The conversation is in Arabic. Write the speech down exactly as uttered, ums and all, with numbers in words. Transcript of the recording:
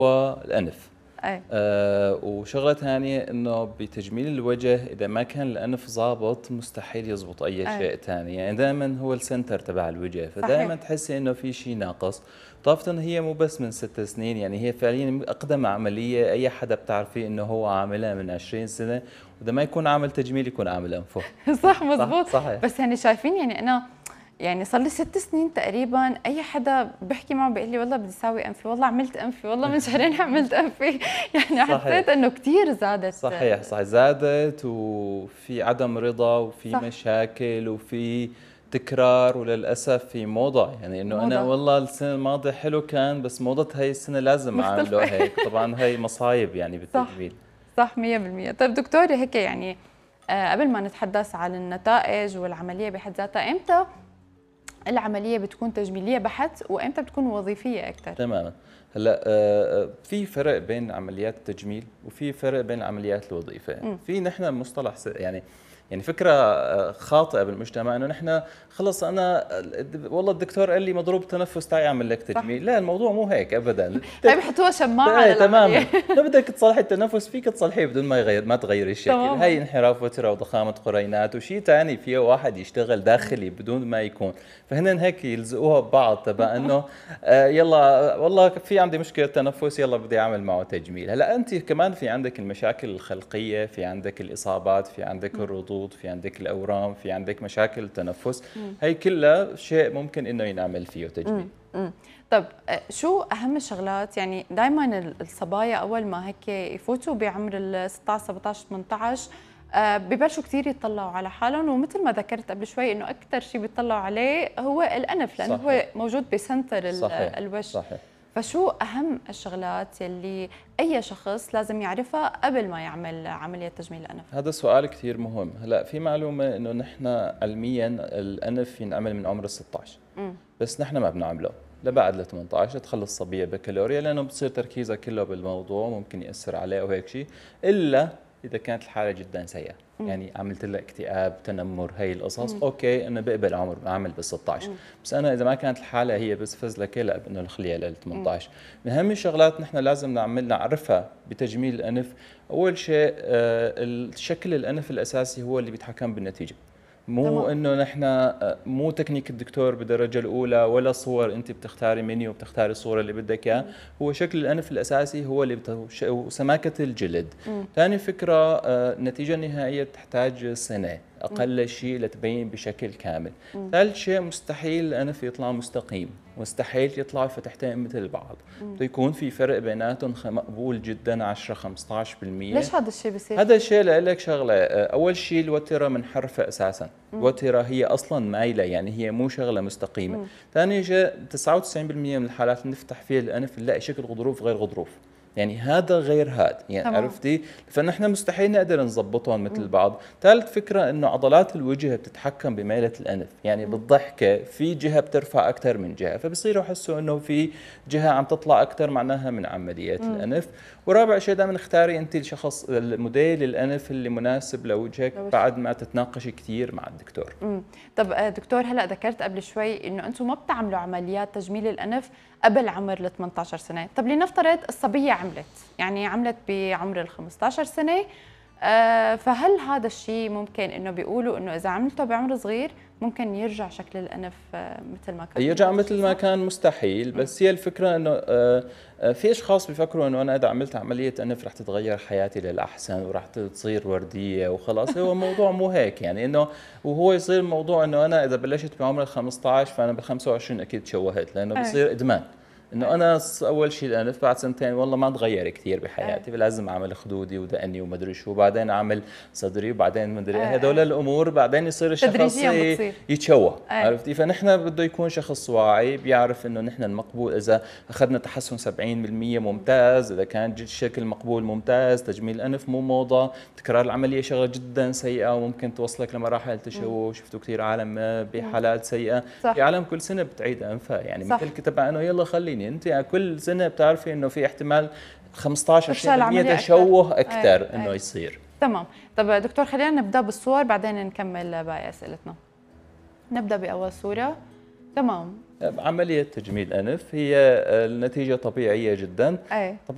والأنف. أي. آه وشغلة ثانية إنه بتجميل الوجه إذا ما كان الأنف ظابط مستحيل يزبط أي أي. شيء ثاني، يعني دائما هو السنتر تبع الوجه، فدائما صحيح. تحسي إنه في شيء ناقص. طافة هي مو بس من ست سنين، يعني هي فعليا أقدم عملية أي حدا بتعرفي إنه هو عاملها من عشرين سنة، وإذا ما يكون عامل تجميل يكون عامل أنفه. صح صح مزبوط. صحيح. بس يعني شايفين يعني أنا يعني صار لي ست سنين تقريبا اي حدا بحكي معه بيقول لي والله بدي اسوي انفي، والله عملت انفي، والله من شهرين عملت انفي. يعني حسيت انه كثير زادت. صحيح صحيح زادت، وفي عدم رضا وفي صح. مشاكل وفي تكرار، وللاسف في موضه، يعني انه انا موضة. والله السنه الماضيه حلو كان بس موضه هاي السنه لازم اعمله مختلفة. هيك، طبعا هاي مصايب يعني صح بالتجميل. صح مية بالمية. طيب دكتوري هيك يعني آه قبل ما نتحدث عن النتائج والعملية بحد ذاتها، امتى العملية بتكون تجميلية بحت وامتى بتكون وظيفية أكثر؟ تماما. هلا آه، في فرق بين عمليات التجميل وفي فرق بين العمليات الوظيفيه، في نحن مصطلح يعني يعني فكره خاطئه بالمجتمع انه نحن خلص انا والله الدكتور قال لي مضروب تنفس تعي اعمل لك تجميل، لا الموضوع مو هيك ابدا. هي بحطوها شماعه ايه تماما، للعملية. لو بدك تصلحي التنفس فيك تصلحيه بدون ما يغير ما تغيري الشكل، تماما. هي انحراف وتره وضخامه قرينات وشيء ثاني فيه واحد يشتغل داخلي بدون ما يكون، فهن هيك يلزقوها ببعض تبع انه آه يلا والله في عندي مشكله تنفس يلا بدي اعمل معه تجميل. هلا انت كمان في عندك المشاكل الخلقيه، في عندك الاصابات، في عندك الردود، في عندك الاورام، في عندك مشاكل التنفس، هي كلها شيء ممكن انه ينعمل فيه تجميل. امم طب شو اهم الشغلات؟ يعني دائما الصبايا اول ما هيك يفوتوا بعمر ال ستطعش سبعطعش ثمنطعش آه ببلشوا كثير يطلعوا على حالهم، ومثل ما ذكرت قبل شوي انه اكثر شيء بيطلعوا عليه هو الانف، لانه صحيح. هو موجود بسنتر صحيح. الوجه. صحيح. فشو اهم الشغلات يلي اي شخص لازم يعرفها قبل ما يعمل عمليه تجميل الانف؟ هذا سؤال كثير مهم. هلا في معلومه انه نحن علميا الانف ينعمل من عمر ال ستطعش، بس نحن ما بنعمله لبعد ال ثمنطعش تخلص صبيه بكالوريا، لانه بتصير تركيزها كله بالموضوع ممكن ياثر عليه او هيك شيء، الا اذا كانت الحاله جدا سيئه، يعني عملت لها اكتئاب، تنمر، هي القصص، اوكي انا بقبل عمر اعمل بال ستطعش، بس انا اذا ما كانت الحاله هي بس فزلكه لا انه نخليها لل ثمنطعش. من اهم الشغلات نحن لازم نعمل نعرفها بتجميل الانف، اول شيء آه الشكل الانف الاساسي هو اللي بيتحكم بالنتيجه، مو انه نحن مو تكنيك الدكتور بالدرجه الاولى ولا صور انت بتختاري منيو وبتختاري الصوره اللي بدك اياها، هو شكل الانف الاساسي هو اللي بتوش... وسماكه الجلد. ثاني فكره النتيجه النهائيه بتحتاج سنه اقل شيء لتبين بشكل كامل. ثالث شيء مستحيل الانف يطلع مستقيم، مستحيل يطلعوا فتحتين مثل بعض، بده يكون في فرق بيناتهم مقبول جدا عشرة خمسطعش بالمية. ليش هذا الشيء بصير؟ هذا الشيء لك شغله، اول شيء الوتره منحرفه اساسا، الوتره هي اصلا مايله يعني هي مو شغله مستقيمه. ثاني شيء تسعة وتسعين بالمئة من الحالات اللي نفتح فيها الانف نلاقي شكل غضروف غير غضروف، يعني هذا غير هذا، يعني طبعا. عرفتي؟ فنحن مستحيل نقدر نظبطهم مثل بعض. ثالث فكره انه عضلات الوجه بتتحكم بميله الانف، يعني بالضحكه في جهه بترفع اكثر من جهه، فبصيروا يحسوا انه في جهه عم تطلع اكثر معناها من عمليات مم. الانف. ورابع شيء دائما اختاري انت الشخص الموديل الانف اللي مناسب لوجهك بعد ما تتناقشي كثير مع الدكتور. امم طب دكتور هلا ذكرت قبل شوي انه انتم ما بتعملوا عمليات تجميل الانف قبل عمر ال ثمنطعش سنه، طب لنفترض الصبيه عملت يعني عملت بعمر ال خمسطعش سنه، آه فهل هذا الشيء ممكن انه بيقولوا انه اذا عملته بعمر صغير ممكن يرجع شكل الانف آه مثل ما كان؟ يرجع مثل ما كان مستحيل، بس هي الفكره انه آه في اشخاص بيفكروا انه انا اذا عملت عمليه انف رح تتغير حياتي للاحسن ورح تصير ورديه وخلاص، هو الموضوع مو هيك، يعني انه وهو يصير الموضوع انه انا اذا بلشت بعمر ال خمسطعش فانا بال خمسة وعشرين اكيد تشوهت، لانه بصير ادمان، انه انا اول شيء الانف بعد سنتين والله ما تغير كثير بحياتي، لازم اعمل خدودي ودقني ومدري شو، بعدين اعمل صدري وبعدين مدري هدول الامور، بعدين يصير الشخص يتشوه، عرفتي؟ فنحن بده يكون شخص واعي بيعرف انه نحن المقبول اذا اخذنا تحسن سبعين بالمئة ممتاز، اذا كان الشكل مقبول ممتاز، تجميل الانف مو موضه، تكرار العمليه شغله جدا سيئه وممكن توصلك لمراحل تشوه، شفتوا كثير عالم بحالات سيئه، في عالم كل سنه بتعيد انفها، يعني مثل كتب انه يلا خليني انت يعني كل سنه بتعرفي انه في احتمال خمسطعش عشرين بالمئة تشوه اكثر انه يصير. تمام. طب دكتور خلينا نبدا بالصور بعدين نكمل باقي اسئلتنا. نبدا باول صوره. تمام. عمليه تجميل انف هي النتيجه طبيعيه جدا. أي.